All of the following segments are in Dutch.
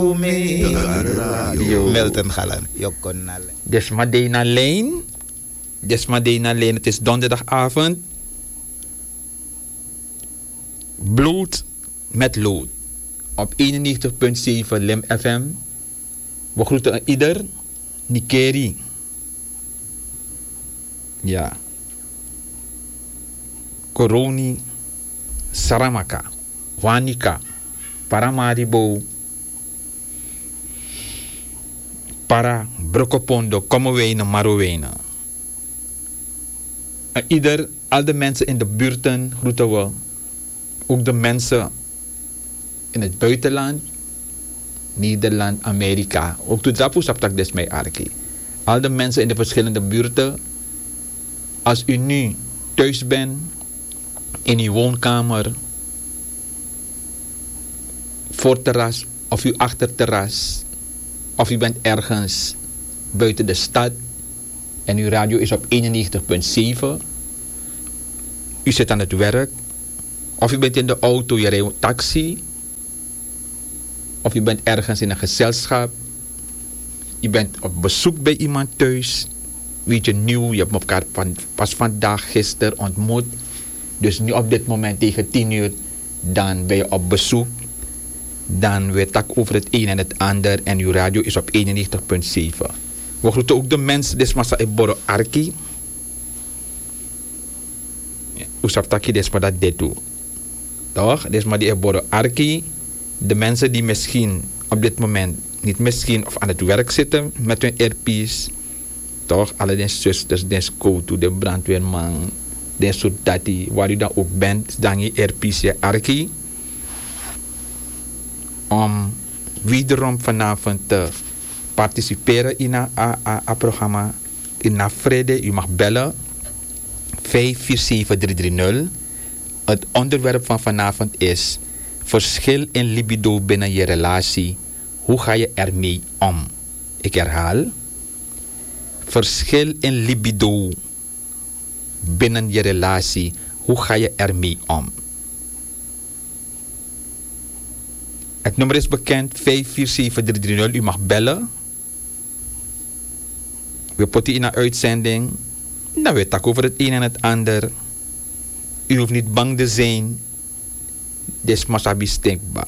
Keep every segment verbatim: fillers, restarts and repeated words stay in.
Milton Galan. Jokonale. Desmadena Lane. Desmadena Lane. Het is donderdagavond. Bloed met lood. Op eenennegentig komma zeven Lim F M. We groeten ieder. Nikeri. Ja. Koroni. Saramaka. Wanika. Paramaribo. Para Brokopondo. Komowene. Marowene. En ieder, al de mensen in de buurten groeten we. Ook de mensen in het buitenland. Nederland, Amerika. Ook toen dat saptak des mij arki. Al de mensen in de verschillende buurten. Als u nu thuis bent. In uw woonkamer. Voorterras of uw achterterras. Of u bent ergens buiten de stad. En uw radio is op eenennegentig komma zeven. U zit aan het werk. Of u bent in de auto, je rijdt een taxi. Of u bent ergens in een gezelschap. Je bent op bezoek bij iemand thuis. Weet je, nieuw, je hebt elkaar van, pas vandaag, gisteren ontmoet. Dus nu op dit moment tegen tien uur, dan ben je op bezoek. Dan weer tak over het een en het ander. En uw radio is op eenennegentig komma zeven. We groeten ook de mensen, dit is Massa Eboro Arki. Oesaptaki, dit is maar dat dit doet. Toch? Dit is maar die Eboro Arki. De mensen die misschien op dit moment, niet misschien, of aan het werk zitten met hun earpiece. Toch? Alle de zusters, de scouto, de brandweerman, de soldati, waar u dan ook bent, dan je earpiece, je Arki. Om wederom vanavond te participeren in het programma. In het vrede, u mag bellen. vijf vier zeven drie drie nul. Het onderwerp van vanavond is verschil in libido binnen je relatie. Hoe ga je ermee om? Ik herhaal. Verschil in libido binnen je relatie. Hoe ga je ermee om? Het nummer is bekend, vijf vier zeven drie drie nul. U mag bellen. We putten in een uitzending. Dan weet ik over het een en het ander. U hoeft niet bang te zijn. Des masabi stinkbaar.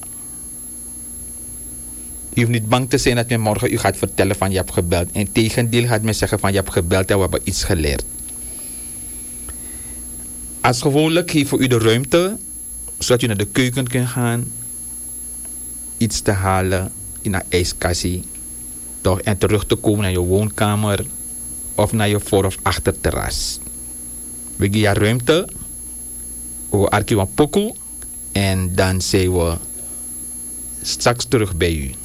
U hoeft niet bang te zijn dat men morgen u gaat vertellen van je hebt gebeld. Integendeel gaat men zeggen van je hebt gebeld en we hebben iets geleerd. Als gewoonlijk geven we u de ruimte. Zodat u naar de keuken kunt gaan. Iets te halen in een ijskassie. Toch, en terug te komen naar je woonkamer. Of naar je voor- of achterterras. We geven je ruimte. We arkiwan pokoe. En dan zijn we straks terug bij u.